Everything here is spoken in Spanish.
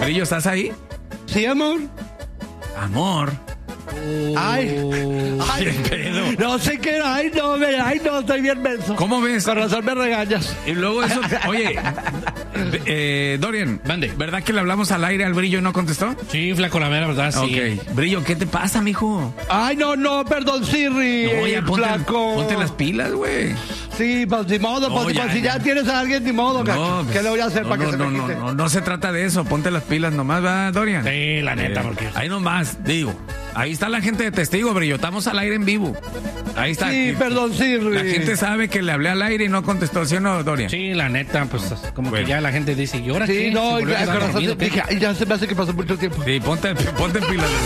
Brillo, ¿estás ahí? Sí, amor. Amor. Ay, ¿Qué pedo? no sé qué era. Ay, no, estoy bien menso. ¿Cómo ves? Con razón me regañas. Y luego eso, oye, Dorian, Mande. ¿verdad que le hablamos al aire al Brillo y no contestó? Sí, flaco, la verdad, sí. Ok. Brillo, ¿qué te pasa, mijo? Ay, no, perdón, Sirri. No, ya flaco. ponte las pilas, güey. Sí, pues ni modo, No, pues ya, si ya tienes a alguien, ni modo, No, ¿qué le voy a hacer para que se me quite? No se trata de eso, ponte las pilas nomás, ¿va, Dorian? Sí, la neta, porque... Ahí nomás, digo, ahí está la gente de testigo, Brillo, estamos al aire en vivo. Ahí está. Sí, perdón, Sirri. La gente sabe que le hablé al aire y no contestó, ¿sí o no, Dorian? Sí, la neta, pues como Bueno. que ya la gente dice, ¿y ahora Sí, qué? no, ¿Se volvió a ya, quedar con razón dormido, qué? dije, ay, ya se me hace que pasó mucho tiempo. Sí, ponte pilas.